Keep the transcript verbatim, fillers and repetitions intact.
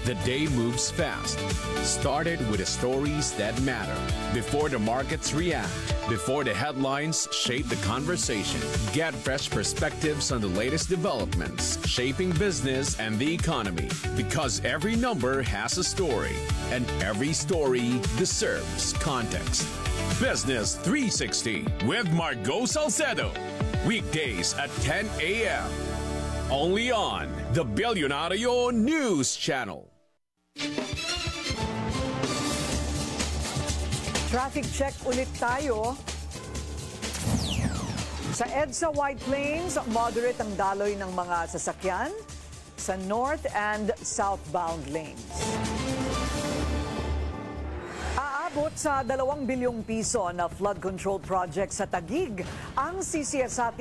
The day moves fast. Started with the stories that matter. Before the markets react, before the headlines shape the conversation. Get fresh perspectives on the latest developments, shaping business and the economy. Because every number has a story, and every story deserves context. Business three sixty with Margo Salcedo. Weekdays at ten a.m. Only on the Billionario News Channel. Traffic check ulit tayo. Sa EDSA White Plains, moderate ang daloy ng mga sasakyan sa north and southbound lanes. Aabot sa dalawang bilyong piso na flood control project sa Taguig ang C C S A T